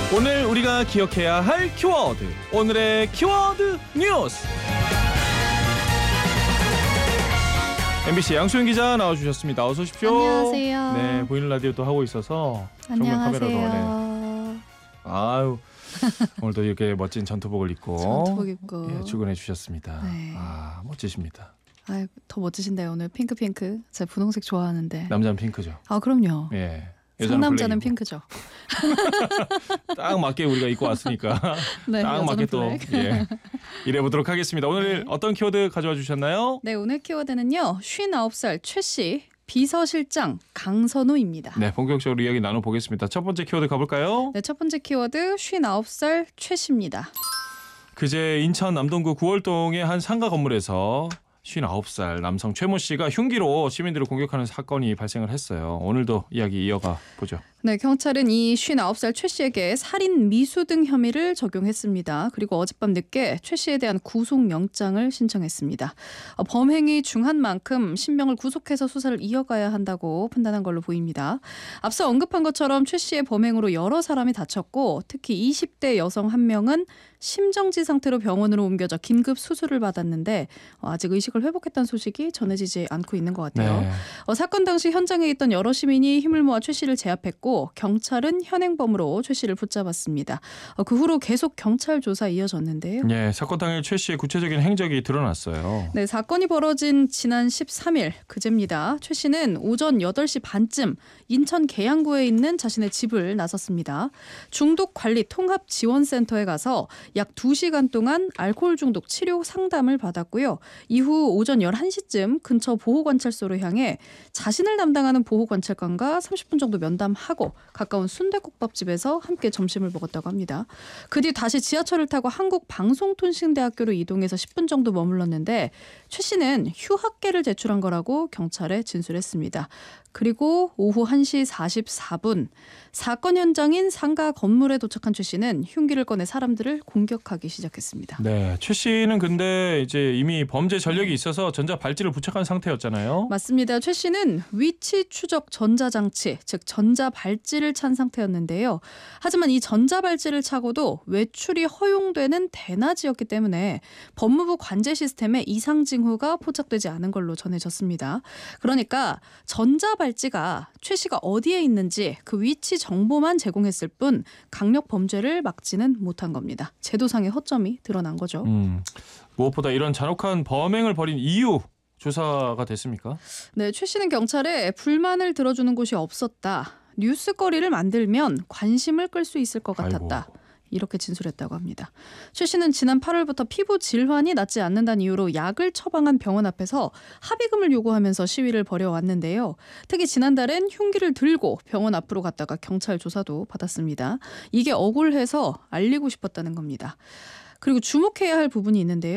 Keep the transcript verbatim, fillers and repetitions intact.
오늘 우리가 기억해야 할 키워드, 오늘의 키워드 뉴스. 엠비씨 양수영 기자 나와주셨습니다. 어서 오십시오. 안녕하세요. 네, 보이는 라디오도 하고 있어서 정면 카메라로 오네. 아유, 오늘도 이렇게 멋진 전투복을 입고, 전투복 입고 예, 출근해 주셨습니다. 네. 아, 멋지십니다. 아유, 더 멋지신데요. 오늘 핑크 핑크. 제가 분홍색 좋아하는데. 남자는 핑크죠. 아, 그럼요. 예. 상남자는 핑크죠. 딱 맞게 우리가 입고 왔으니까 네, 딱 맞게 또 예, 일해보도록 하겠습니다. 오늘 네. 어떤 키워드 가져와 주셨나요? 네, 오늘 키워드는요. 쉰아홉 살 최 씨 비서실장 강선우입니다. 네, 본격적으로 이야기 나눠보겠습니다. 첫 번째 키워드 가볼까요? 네, 첫 번째 키워드 쉰아홉 살 최 씨입니다. 그제 인천 남동구 구월동의 한 상가 건물에서 쉰아홉 살 남성 최모 씨가 흉기로 시민들을 공격하는 사건이 발생을 했어요. 오늘도 이야기 이어가 보죠. 네, 경찰은 이 쉰아홉 살 최 씨에게 살인 미수 등 혐의를 적용했습니다. 그리고 어젯밤 늦게 최 씨에 대한 구속영장을 신청했습니다. 어, 범행이 중한 만큼 신병을 구속해서 수사를 이어가야 한다고 판단한 걸로 보입니다. 앞서 언급한 것처럼 최 씨의 범행으로 여러 사람이 다쳤고 특히 이십 대 여성 한 명은 심정지 상태로 병원으로 옮겨져 긴급 수술을 받았는데 어, 아직 의식을 회복했다는 소식이 전해지지 않고 있는 것 같아요. 네. 어, 사건 당시 현장에 있던 여러 시민이 힘을 모아 최 씨를 제압했고 경찰은 현행범으로 최 씨를 붙잡았습니다. 어, 그 후로 계속 경찰 조사 이어졌는데요. 네, 사건 당일 최 씨의 구체적인 행적이 드러났어요. 네, 사건이 벌어진 지난 십삼 일 그제입니다. 최 씨는 오전 여덟 시 반쯤 인천 계양구에 있는 자신의 집을 나섰습니다. 중독관리통합지원센터에 가서 약 두 시간 동안 알코올 중독 치료 상담을 받았고요. 이후 오전 열한 시쯤 근처 보호관찰소로 향해 자신을 담당하는 보호관찰관과 삼십 분 정도 면담하고 가까운 순댓국밥집에서 함께 점심을 먹었다고 합니다. 그 뒤 다시 지하철을 타고 한국방송통신대학교로 이동해서 십 분 정도 머물렀는데 최 씨는 휴학계를 제출한 거라고 경찰에 진술했습니다. 그리고 오후 한 시 사십사 분 사건 현장인 상가 건물에 도착한 최 씨는 흉기를 꺼내 사람들을 공격하기 시작했습니다. 네, 최 씨는 근데 이제 이미 범죄 전력이 있어서 전자 발찌를 부착한 상태였잖아요. 맞습니다. 최 씨는 위치 추적 전자장치, 즉 전자 발찌를 찬 상태였는데요. 하지만 이 전자 발찌를 차고도 외출이 허용되는 대낮이었기 때문에 법무부 관제 시스템에 이상 징후가 포착되지 않은 걸로 전해졌습니다. 그러니까 전자 발찌가 최 씨가 어디에 있는지 그 위치 정보만 제공했을 뿐 강력 범죄를 막지는 못한 겁니다. 제도상의 허점이 드러난 거죠. 음, 무엇보다 이런 잔혹한 범행을 벌인 이유 조사가 됐습니까? 네, 최 씨는 경찰에 불만을 들어주는 곳이 없었다. 뉴스거리를 만들면 관심을 끌 수 있을 것 같았다. 아이고. 이렇게 진술했다고 합니다. 최 씨는 지난 팔월부터 피부 질환이 낫지 않는다는 이유로 약을 처방한 병원 앞에서 합의금을 요구하면서 시위를 벌여왔는데요. 특히 지난달엔 흉기를 들고 병원 앞으로 갔다가 경찰 조사도 받았습니다. 이게 억울해서 알리고 싶었다는 겁니다. 그리고 주목해야 할 부분이 있는데요.